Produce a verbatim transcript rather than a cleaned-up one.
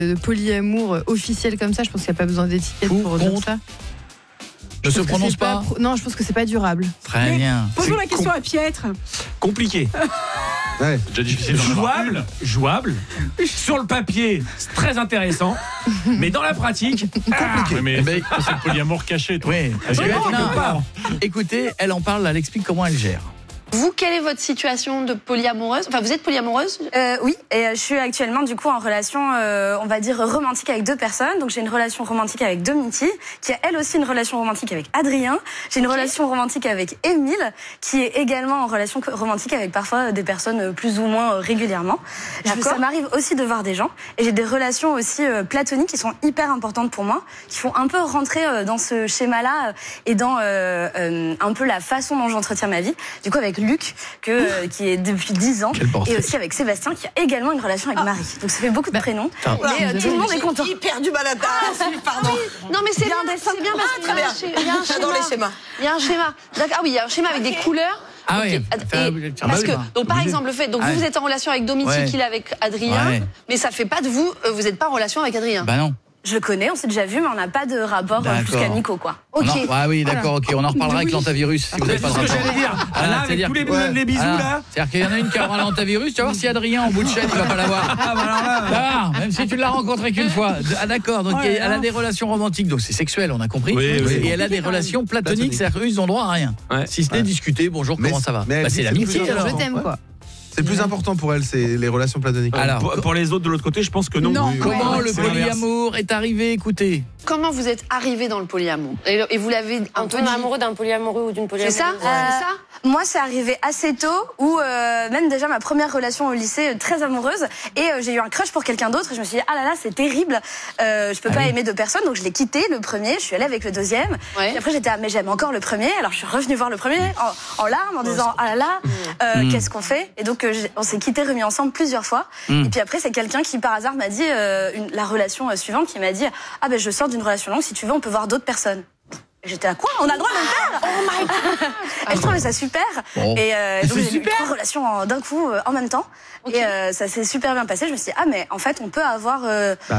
de polyamour officiel comme ça, je pense qu'il n'y a pas besoin d'étiquette Pour, pour dire contre. ça. Ne se Je pense que prononce c'est pas. pro- Non, je pense que c'est pas durable. Très Mais bien. Posons la C'est question à Pietre. Compliqué. Ouais. Déjà difficile. Jouable, jouable. Sur le papier, c'est très intéressant. Mais dans la pratique, compliqué. Oui, mais Eh ben, c'est le polyamour caché, toi. Oui. Oui, Je vais- non, non, pas. Écoutez, elle en parle, elle explique comment elle gère. Vous, quelle est votre situation de polyamoureuse? Enfin, vous êtes polyamoureuse? Euh, oui, et je suis actuellement du coup en relation, euh, on va dire romantique avec deux personnes. Donc j'ai une relation romantique avec Dominique, qui a elle aussi une relation romantique avec Adrien. J'ai une Ok. relation romantique avec Émile, qui est également en relation romantique avec parfois des personnes plus ou moins régulièrement. Je, D'accord. ça m'arrive aussi de voir des gens, et j'ai des relations aussi euh, platoniques qui sont hyper importantes pour moi, qui font un peu rentrer euh, dans ce schéma-là euh, et dans euh, euh, un peu la façon dont j'entretiens ma vie. Du coup avec Luc, que, euh, qui est depuis dix ans, Quel portrait. et aussi avec Sébastien, qui a également une relation avec Marie. Donc ça fait beaucoup de prénoms. Ah. Mais euh, tout le monde est content. Hyper du malade. Ah, si, pardon. Non, mais c'est bien, Il y a un dessin. c'est bien parce Ah, qu'il y très a un bien. schéma. Il y a un J'adore les schéma. schémas. Il y a un schéma. D'accord. Ah oui, il y a un schéma avec des couleurs. Ah Ok. oui. Et- Ah oui, parce oui, que, bah, donc par obligé. exemple, le fait, donc Ah vous, ouais. vous êtes en relation avec Dominique, Ouais. il est avec Adrien, Ouais. mais ça fait pas de vous, euh, vous n'êtes pas en relation avec Adrien. Bah non. Je le connais, on s'est déjà vu, mais on n'a pas de rapport euh, plus D'accord. qu'amicaux, quoi. On Ok. en- Ah oui, d'accord, ok. On en reparlera avec Oui. l'antavirus si vous n'avez C'est pas de ce que rapport. j'allais dire. Ah, Là, avec c'est-à-dire tous les, que- les bisous, Ah, là. C'est-à-dire qu'il y en a une qui aura l'antavirus, tu vas voir si Adrien en bout de chaîne il va pas l'avoir. Ah, bah alors là. Ah, même si tu l'as rencontré qu'une fois. Ah d'accord, donc Oh là elle là. a des relations romantiques, donc c'est sexuel, on a compris. Oui, oui. Et elle a des relations platoniques, Platoniques. c'est-à-dire qu'eux ils ont droit à rien. Ouais. Si ce n'est Ouais. discuter, bonjour, Mais comment c'est- ça va mais elle Bah, dit c'est que c'est le l'amitié plus alors. Je t'aime, ouais. quoi. C'est plus important pour elle, c'est les relations platoniques. Alors, pour, pour les autres de l'autre côté, je pense que non. Non. Oui, comment ouais, le c'est l'inverse. polyamour est arrivé, écoutez. Comment vous êtes arrivé dans le polyamour? Et, et vous l'avez un On peu tombe dit. amoureux d'un polyamoureux ou d'une C'est polyamoureuse. ça? Euh, C'est ça? Moi, c'est arrivé assez tôt, où euh, même déjà ma première relation au lycée, euh, très amoureuse, et euh, j'ai eu un crush pour quelqu'un d'autre, et je me suis dit, ah là là, c'est terrible, euh, je peux Ah pas oui. aimer deux personnes, donc je l'ai quitté, le premier, je suis allée avec le deuxième, Ouais. et après j'étais, ah, mais j'aime encore le premier, alors je suis revenue voir le premier, en, en larmes, en disant, ah là là, euh, Mm. qu'est-ce qu'on fait? Et donc euh, j'ai- on s'est quitté, remis ensemble plusieurs fois, Mm. et puis après c'est quelqu'un qui par hasard m'a dit, euh, une- la relation euh, suivante, qui m'a dit, ah ben je sors d'une relation longue, si tu veux on peut voir d'autres personnes. Et j'étais à quoi? On a le droit de le faire? Oh my god! Et je trouvais ça super. Bon. Et euh, C'est donc j'ai eu super. trois relations en- d'un coup, euh, en même temps. Ok. Et euh, ça s'est super bien passé. Je me suis dit, ah mais en fait on peut avoir euh, Bah,